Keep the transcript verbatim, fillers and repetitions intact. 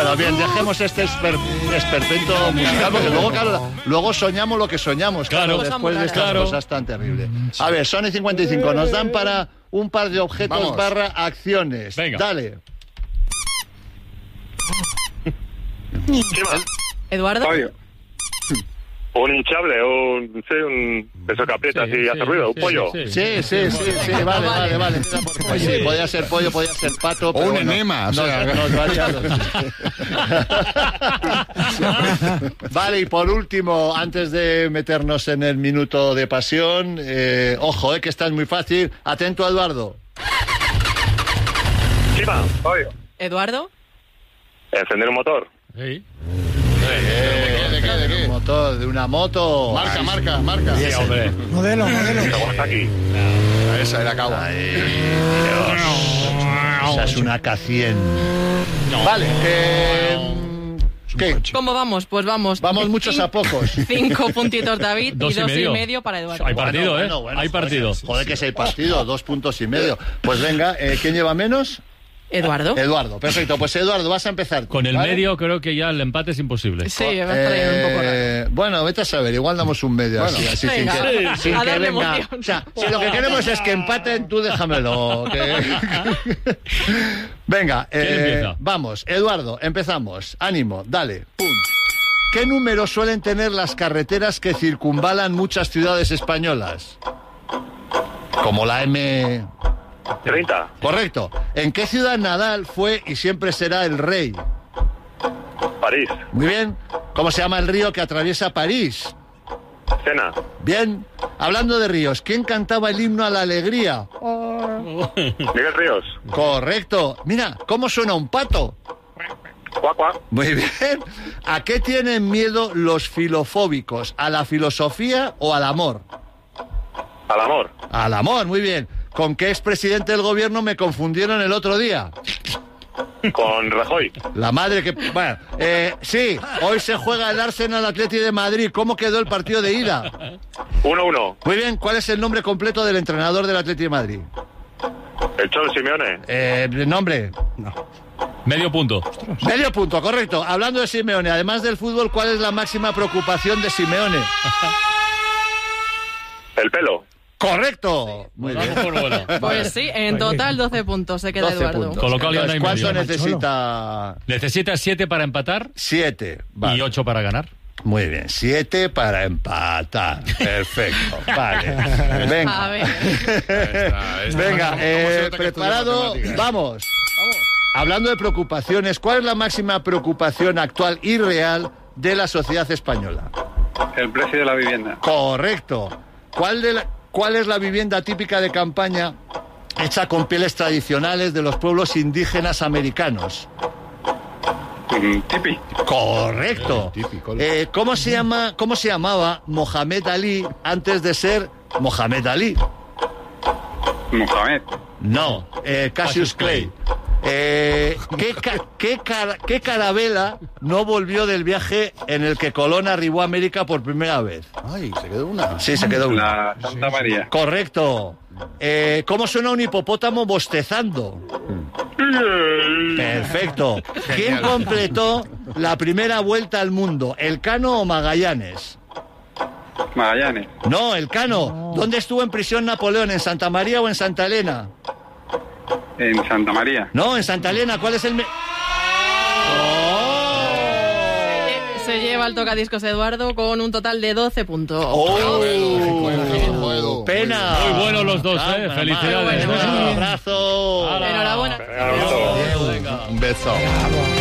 Bueno, bien, dejemos este esper, esperpento musical, porque luego, claro, luego soñamos lo que soñamos, claro, Claro, después de estas claro. cosas tan terribles. A ver, Sony cincuenta y cinco, nos dan para un par de objetos Vamos. barra acciones. Venga. Dale. Eduardo. Fabio. Un hinchable, un, sí, un eso que aprieta Sí, así y sí, hace ruido, sí, un pollo. sí, Sí, sí, sí, sí, vale, vale, vale. Pues sí, podía ser pollo, podía ser pato. O pero un bueno, enema, o nos- sea, nos varía los- Vale, y por último, antes de meternos en el minuto de pasión, eh, ojo, eh, que esta es muy fácil. Atento, Eduardo. Chima, Fabio. Eduardo. Encender un motor. Sí. ¿De qué? ¿De qué? Un motor, de una moto. Marca, Ahí. marca, marca. Sí, hombre. Modelo, modelo. Kawasaki. Esa era Kawa. Esa es una K cien. Vale, eh, ¿qué? ¿Cómo vamos? Pues vamos. Vamos muchos a pocos. Cinco puntitos David Dos y y dos y medio. medio para Eduardo. Hay partido, ¿eh? Bueno, bueno, Hay joder, partido. Joder, que si hay partido, dos puntos y medio. Pues venga, eh, ¿quién lleva menos? Eduardo. Eduardo, perfecto. Pues Eduardo, vas a empezar. Con el ¿vale? medio creo que ya el empate es imposible. Sí, me vas trayendo un poco raro. Eh, bueno, vete a saber, igual damos un medio así, así sin Venga, que, sí, sin a que darle venga. emoción. O sea, si lo que queremos es que empaten, tú déjamelo. que- Venga, ¿Quién eh, empieza? vamos, Eduardo, empezamos. Ánimo, dale. Pum. ¿Qué número suelen tener las carreteras que circunvalan muchas ciudades españolas? Como la M... treinta. Correcto. ¿En qué ciudad Nadal fue y siempre será el rey? París. Muy bien. ¿Cómo se llama el río que atraviesa París? Sena. Bien. Hablando de ríos, ¿quién cantaba el himno a la alegría? Miguel Ríos. Correcto. Mira, ¿cómo suena un pato? Cuac, cuac. Muy bien. ¿A qué tienen miedo los filofóbicos? ¿A la filosofía o al amor? Al amor. Al amor, muy bien. ¿Con qué expresidente del gobierno me confundieron el otro día? Con Rajoy. La madre que... Bueno, eh, sí, hoy se juega el Arsenal Atleti de Madrid. ¿Cómo quedó el partido de ida? uno uno. Muy bien, ¿cuál es el nombre completo del entrenador del Atleti de Madrid? El Cholo Simeone. Eh, nombre. Medio punto. Medio punto, correcto. Hablando de Simeone, además del fútbol, ¿cuál es la máxima preocupación de Simeone? El pelo. Correcto. Muy Vamos bien. por bola. Pues sí, en total doce puntos se queda doce Eduardo. puntos. Con lo cual Entonces, gana y ¿cuánto medio. necesita? Necesitas siete para empatar Siete. Vale. y ocho para ganar. Muy bien, siete para empatar. Perfecto. Vale. Venga. A ver. Esta, esta. Venga, ¿Cómo eh, se nota que estudia preparado. matemáticas? Vamos. Hablando de preocupaciones, ¿cuál es la máxima preocupación actual y real de la sociedad española? El precio de la vivienda. Correcto. ¿Cuál, de la- ¿Cuál es la vivienda típica de campaña hecha con pieles tradicionales de los pueblos indígenas americanos? Tipi. Correcto. Típico. Eh, ¿cómo se llama, cómo se llamaba Mohamed Ali antes de ser Mohamed Ali? Mohamed. No, eh, Cassius Clay. Eh, ¿qué, ca- qué, car- qué carabela no volvió del viaje en el que Colón arribó a América por primera vez? Ay, se quedó una. Sí, se quedó una. La Santa María. Correcto. Eh, ¿Cómo suena un hipopótamo bostezando? Perfecto. ¿Quién Genial. completó la primera vuelta al mundo? ¿Elcano o Magallanes? Magallanes. No, Elcano. ¿Dónde estuvo en prisión Napoleón? ¿En Santa María o en Santa Elena? En Santa María. No, en Santa Elena. ¿Cuál es el...? me- Se lleva el tocadiscos Eduardo con un total de doce puntos. ¡Oh! Puedo. Pena. Muy buenos los dos, Ah, ¿eh? mamá. Felicidades. Muy bueno. Un abrazo. Enhorabuena. Venga, abrazo. Un beso.